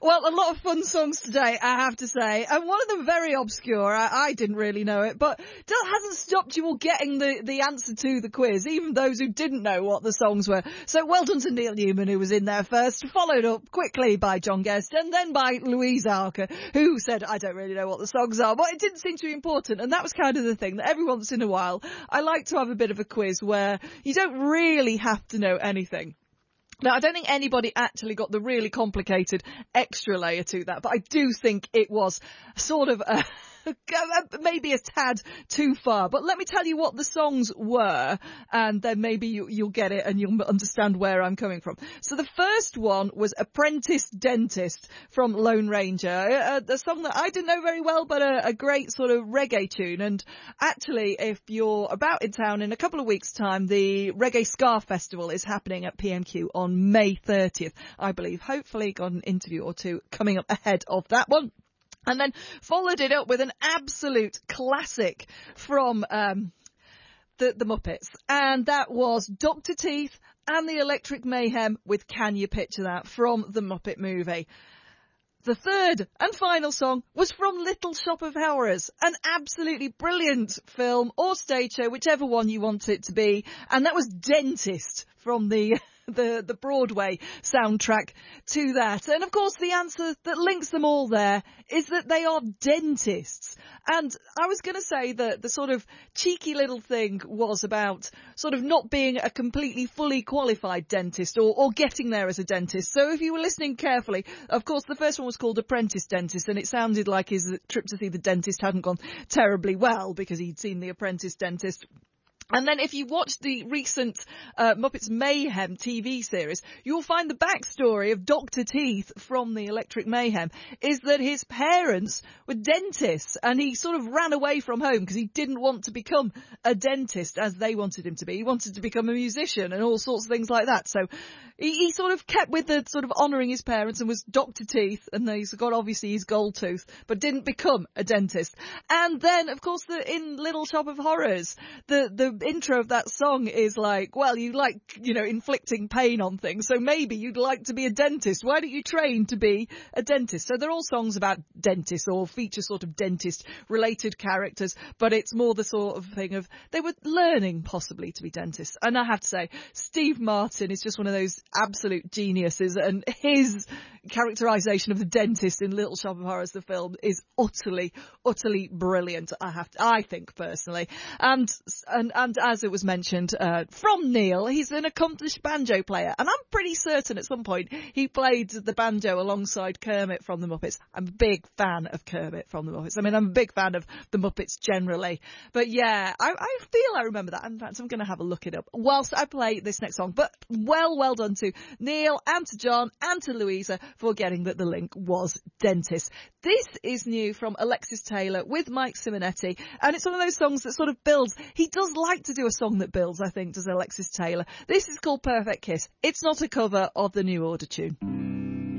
Well, a lot of fun songs today, I have to say. And one of them very obscure. I didn't really know it, but that hasn't stopped you all getting the answer to the quiz, even those who didn't know what the songs were. So well done to Neil Newman, who was in there first, followed up quickly by John Guest, and then by Louise Arker, who said, I don't really know what the songs are, but it didn't seem to be important. And that was kind of the thing, that every once in a while, I like to have a bit of a quiz where you don't really have to know anything. Now, I don't think anybody actually got the really complicated extra layer to that, but I do think it was sort of maybe a tad too far. But let me tell you what the songs were, and then maybe you'll get it and you'll understand where I'm coming from. So the first one was Apprentice Dentist from Lone Ranger, the song that I didn't know very well, but a great sort of reggae tune. And actually, if you're about in town in a couple of weeks' time, the Reggae Ska Festival is happening at PMQ on May 30th, I believe. Hopefully got an interview or two coming up ahead of that one. And then followed it up with an absolute classic from the Muppets. And that was Dr. Teeth and the Electric Mayhem with Can You Picture That from the Muppet movie. The third and final song was from Little Shop of Horrors, an absolutely brilliant film or stage show, whichever one you want it to be. And that was Dentist from the Broadway soundtrack to that. And of course the answer that links them all there is that they are dentists. And I was going to say that the sort of cheeky little thing was about sort of not being a completely fully qualified dentist or getting there as a dentist. So if you were listening carefully, of course the first one was called Apprentice Dentist, and it sounded like his trip to see the dentist hadn't gone terribly well because he'd seen the Apprentice Dentist. And then if you watch the recent Muppets Mayhem TV series, you'll find the backstory of Dr. Teeth from the Electric Mayhem is that his parents were dentists, and he sort of ran away from home because he didn't want to become a dentist as they wanted him to be. He wanted to become a musician and all sorts of things like that. So he sort of kept with the sort of honouring his parents and was Dr. Teeth, and he's got obviously his gold tooth, but didn't become a dentist. And then, of course, in Little Shop of Horrors, the intro of that song is like, well, you like, inflicting pain on things, so maybe you'd like to be a dentist. Why don't you train to be a dentist? So they're all songs about dentists or feature sort of dentist-related characters, but it's more the sort of thing of they were learning possibly to be dentists. And I have to say, Steve Martin is just one of those absolute geniuses, and his characterisation of the dentist in Little Shop of Horrors, the film, is utterly brilliant. I think personally, and as it was mentioned from Neil, he's an accomplished banjo player, and I'm pretty certain at some point he played the banjo alongside Kermit from the Muppets. I'm a big fan of Kermit from the Muppets. I mean, I'm a big fan of the Muppets generally, but yeah, I feel I remember that. In fact, I'm going to have a look it up whilst I play this next song. But well done to Neil and to John and to Louisa for getting that the link was dentist. This is new from Alexis Taylor with Mike Simonetti, and it's one of those songs that sort of builds. He does like to do a song that builds, I think, does Alexis Taylor. This is called Perfect Kiss. It's not a cover of the New Order tune.